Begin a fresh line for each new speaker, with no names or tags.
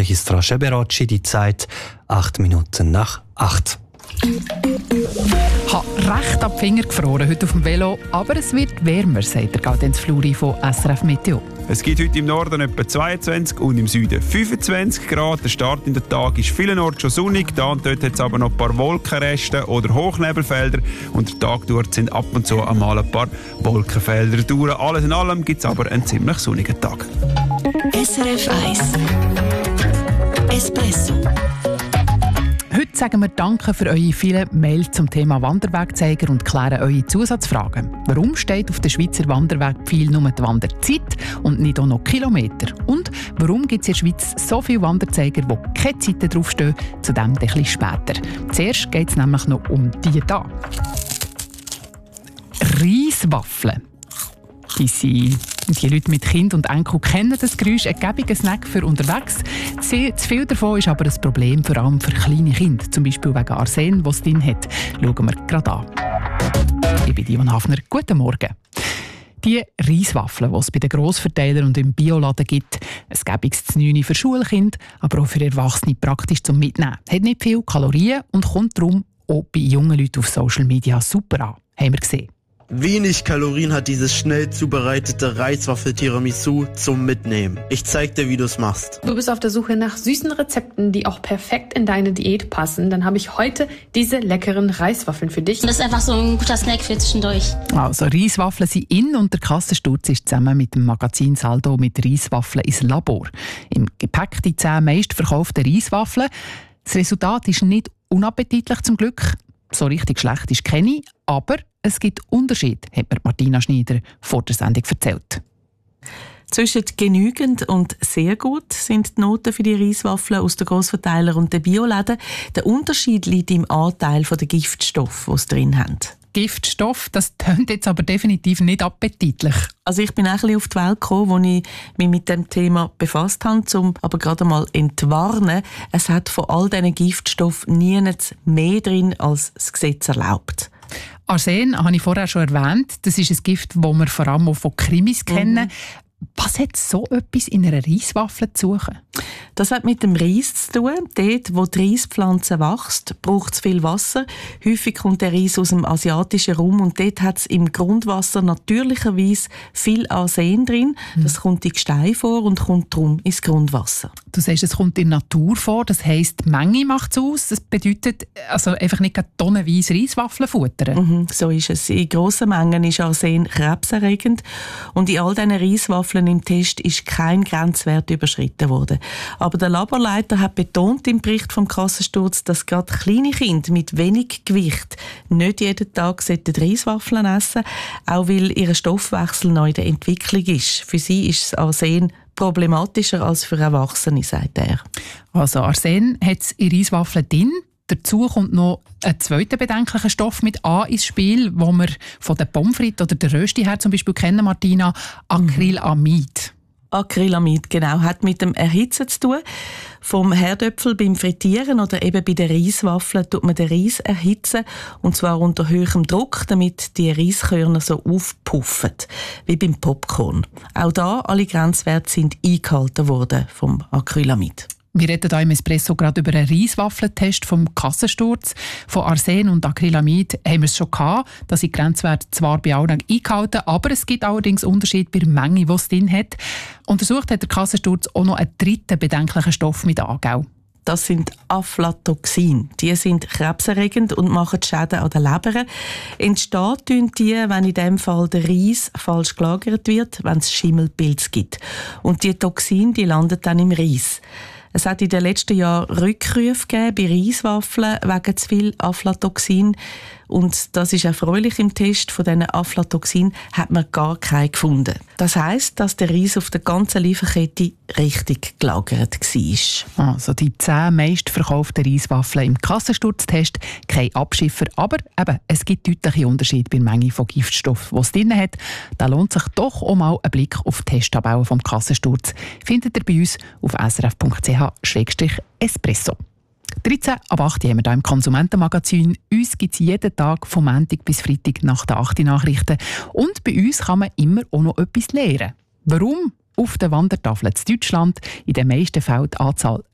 Registrar Scheberocci, die Zeit 8 Minuten nach 8.
Ich habe recht ab die Finger gefroren heute auf dem Velo, aber es wird wärmer, sagt der Gaudenz Fluri von SRF Meteo.
Es gibt heute im Norden etwa 22 und im Süden 25 Grad. Der Start in den Tag ist vielenorts schon sonnig. Da und dort hat es aber noch ein paar Wolkenreste oder Hochnebelfelder. Und der Tag durch sind ab und zu einmal ein paar Wolkenfelder durch. Alles in allem gibt es aber einen ziemlich sonnigen Tag.
SRF 1 Espresso.
Heute sagen wir Danke für eure vielen Mails zum Thema Wanderwegzeiger und klären eure Zusatzfragen. Warum steht auf den Schweizer Wanderwegpfeil nur die Wanderzeit und nicht auch noch Kilometer? Und warum gibt es in der Schweiz so viele Wanderzeiger, wo keine Zeiten draufstehen? Zu dem ein bisschen später. Zuerst geht es nämlich noch um die hier. Reiswaffeln. Die Leute mit Kind und Enkel kennen das Geräusch, ein gäbiger Snack für unterwegs. Zu viel davon ist aber ein Problem, vor allem für kleine Kinder, zum Beispiel wegen Arsen, das es drin hat. Schauen wir gerade an. Ich bin Ivan Hafner. Guten Morgen. Die Reiswaffeln, die es bei den Grossverteilern und im Bioladen gibt, ein gäbiges 9 für Schulkinder, aber auch für Erwachsene praktisch zum Mitnehmen. Hat nicht viel Kalorien und kommt darum auch bei jungen Leuten auf Social Media super an. Haben wir gesehen.
Wenig Kalorien hat dieses schnell zubereitete Reiswaffel-Tiramisu zum Mitnehmen. Ich zeig dir, wie du es machst.
Du bist auf der Suche nach süßen Rezepten, die auch perfekt in deine Diät passen. Dann habe ich heute diese leckeren Reiswaffeln für dich.
Das ist einfach so ein guter Snack für zwischendurch.
Also Reiswaffeln sind in und der Kassensturz ist zusammen mit dem Magazin Saldo mit Reiswaffeln ins Labor. Im Gepäck die 10 meistverkauften Reiswaffeln. Das Resultat ist nicht unappetitlich zum Glück. So richtig schlecht ist keine, aber es gibt Unterschiede, hat mir Martina Schneider vor der Sendung erzählt.
Zwischen genügend und sehr gut sind die Noten für die Reiswaffeln aus den Grossverteilern und den Bioläden. Der Unterschied liegt im Anteil der Giftstoffe, die sie drin haben.
Giftstoff, das tönt jetzt aber definitiv nicht appetitlich.
Also ich bin auch ein bisschen auf die Welt gekommen, als ich mich mit dem Thema befasst habe, um aber gerade mal entwarnen. Es hat von all diesen Giftstoffen nirgends mehr drin, als das Gesetz erlaubt.
Arsen habe ich vorher schon erwähnt. Das ist ein Gift, das wir vor allem auch von Krimis kennen. Was hat so etwas in einer Reiswaffel zu suchen?
Das hat mit dem Reis zu tun. Dort, wo die Reispflanze wächst, braucht es viel Wasser. Häufig kommt der Reis aus dem asiatischen Raum und dort hat es im Grundwasser natürlicherweise viel Arsen drin. Das kommt in Gestein vor und kommt darum ins Grundwasser.
Du sagst, es kommt in der Natur vor, das heisst, die Menge macht es aus. Das bedeutet also einfach nicht tonnenweise Reiswaffeln futtern.
So ist es. In grossen Mengen ist Arsen krebserregend und in all diesen Reiswaffeln im Test ist kein Grenzwert überschritten worden. Aber der Laborleiter hat betont im Bericht vom Kassensturz, dass gerade kleine Kinder mit wenig Gewicht nicht jeden Tag Reiswaffeln essen sollten, auch weil ihr Stoffwechsel noch in der Entwicklung ist. Für sie ist das Arsen problematischer als für Erwachsene, sagt er.
Also Arsen hat es in Reiswaffeln drin. Dazu kommt noch ein zweiter bedenklicher Stoff mit A ins Spiel, wo wir von den Pommes frites oder der Rösti her zum Beispiel kennen, Martina, Acrylamid.
Acrylamid, genau, hat mit dem Erhitzen zu tun. Vom Herdöpfel beim Frittieren oder eben bei den Reiswaffeln tut man den Reis erhitzen, und zwar unter hohem Druck, damit die Reiskörner so aufpuffen, wie beim Popcorn. Auch da, alle Grenzwerte sind eingehalten worden vom Acrylamid.
Wir reden hier im Espresso gerade über einen Reiswaffeltest vom Kassensturz. Von Arsen und Acrylamid haben wir es schon gehabt. Da sind die Grenzwerte zwar bei allen eingehalten, aber es gibt allerdings Unterschiede bei der Menge, die es drin hat. Untersucht hat der Kassensturz auch noch einen dritten bedenklichen Stoff mit Angau.
Das sind Aflatoxine. Die sind krebserregend und machen Schäden an der Leber. Entsteht die, wenn in diesem Fall der Reis falsch gelagert wird, wenn es Schimmelpilz gibt. Und die Toxine, die landen dann im Reis. Es hat in den letzten Jahren Rückrufe gegeben bei Reiswaffeln wegen zu viel Aflatoxin. Und das ist erfreulich. Im Test von diesen Aflatoxin hat man gar keinen gefunden. Das heisst, dass der Reis auf der ganzen Lieferkette richtig gelagert war.
Also die 10 meistverkauften Reiswaffeln im Kassensturztest, kein Abschiffer, aber eben, es gibt deutliche Unterschiede bei der Menge von Giftstoffen, die es drin hat. Da lohnt sich doch auch mal ein Blick auf die Testtabellen vom Kassensturz. Findet ihr bei uns auf srf.ch/espresso. 13 ab 8 haben wir hier im Konsumentenmagazin. Uns gibt es jeden Tag von Montag bis Freitag nach den 8 Nachrichten. Und bei uns kann man immer auch noch etwas lernen. Warum auf der Wandertafel in Deutschland in den meisten Fällen die Anzahl